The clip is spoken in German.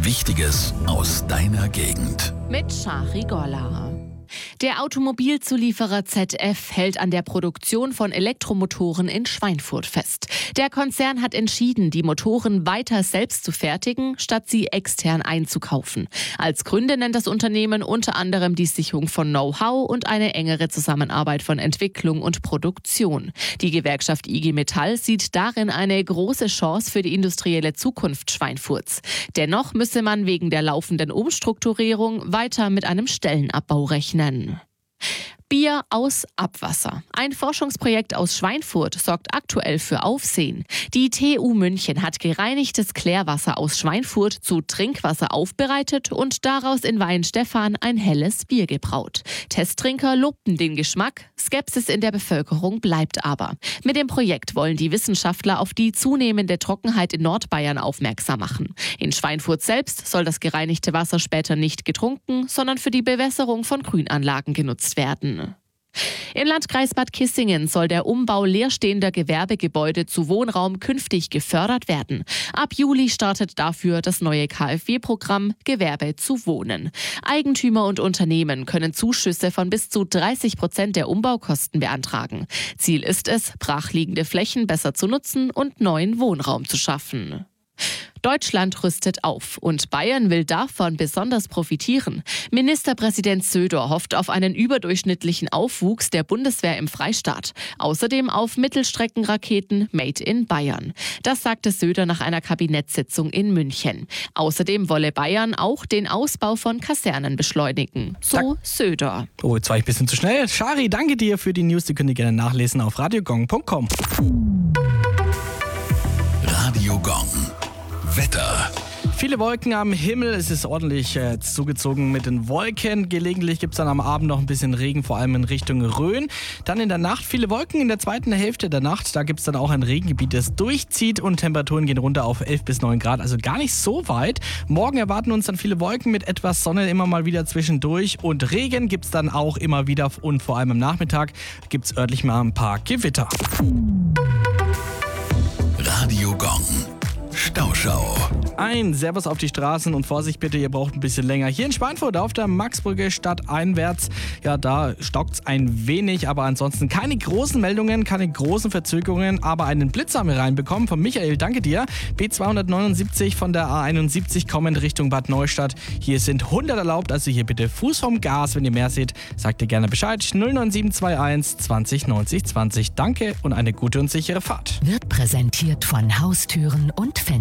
Wichtiges aus deiner Gegend. Mit Shari Golla. Der Automobilzulieferer ZF hält an der Produktion von Elektromotoren in Schweinfurt fest. Der Konzern hat entschieden, die Motoren weiter selbst zu fertigen, statt sie extern einzukaufen. Als Gründe nennt das Unternehmen unter anderem die Sicherung von Know-how und eine engere Zusammenarbeit von Entwicklung und Produktion. Die Gewerkschaft IG Metall sieht darin eine große Chance für die industrielle Zukunft Schweinfurts. Dennoch müsse man wegen der laufenden Umstrukturierung weiter mit einem Stellenabbau rechnen. Bier aus Abwasser. Ein Forschungsprojekt aus Schweinfurt sorgt aktuell für Aufsehen. Die TU München hat gereinigtes Klärwasser aus Schweinfurt zu Trinkwasser aufbereitet und daraus in Weihenstephan ein helles Bier gebraut. Testtrinker lobten den Geschmack, Skepsis in der Bevölkerung bleibt aber. Mit dem Projekt wollen die Wissenschaftler auf die zunehmende Trockenheit in Nordbayern aufmerksam machen. In Schweinfurt selbst soll das gereinigte Wasser später nicht getrunken, sondern für die Bewässerung von Grünanlagen genutzt werden. Im Landkreis Bad Kissingen soll der Umbau leerstehender Gewerbegebäude zu Wohnraum künftig gefördert werden. Ab Juli startet dafür das neue KfW-Programm Gewerbe zu Wohnen. Eigentümer und Unternehmen können Zuschüsse von bis zu 30% der Umbaukosten beantragen. Ziel ist es, brachliegende Flächen besser zu nutzen und neuen Wohnraum zu schaffen. Deutschland rüstet auf und Bayern will davon besonders profitieren. Ministerpräsident Söder hofft auf einen überdurchschnittlichen Aufwuchs der Bundeswehr im Freistaat. Außerdem auf Mittelstreckenraketen Made in Bayern. Das sagte Söder nach einer Kabinettssitzung in München. Außerdem wolle Bayern auch den Ausbau von Kasernen beschleunigen. So Söder. Oh, jetzt war ich ein bisschen zu schnell. Shari, danke dir für die News. Die könnt ihr gerne nachlesen auf radiogong.com. Radio Gong. Wetter. Viele Wolken am Himmel, es ist ordentlich zugezogen mit den Wolken. Gelegentlich gibt es dann am Abend noch ein bisschen Regen, vor allem in Richtung Rhön. Dann in der Nacht viele Wolken, in der zweiten Hälfte der Nacht, da gibt es dann auch ein Regengebiet, das durchzieht und Temperaturen gehen runter auf 11 bis 9 Grad, also gar nicht so weit. Morgen erwarten uns dann viele Wolken mit etwas Sonne immer mal wieder zwischendurch und Regen gibt es dann auch immer wieder und vor allem am Nachmittag gibt es örtlich mal ein paar Gewitter. Radio Gong. Stauschau. Ein Servus auf die Straßen und Vorsicht bitte, ihr braucht ein bisschen länger. Hier in Schweinfurt auf der Maxbrücke stadteinwärts, ja, da stockt's ein wenig, aber ansonsten keine großen Meldungen, keine großen Verzögerungen, aber einen Blitz haben wir reinbekommen von Michael, danke dir. B279 von der A71 kommend Richtung Bad Neustadt. Hier sind 100 erlaubt, also hier bitte Fuß vom Gas, wenn ihr mehr seht, sagt ihr gerne Bescheid. 09721 20 90 20. Danke und eine gute und sichere Fahrt. Wird präsentiert von Haustüren und Fenstern.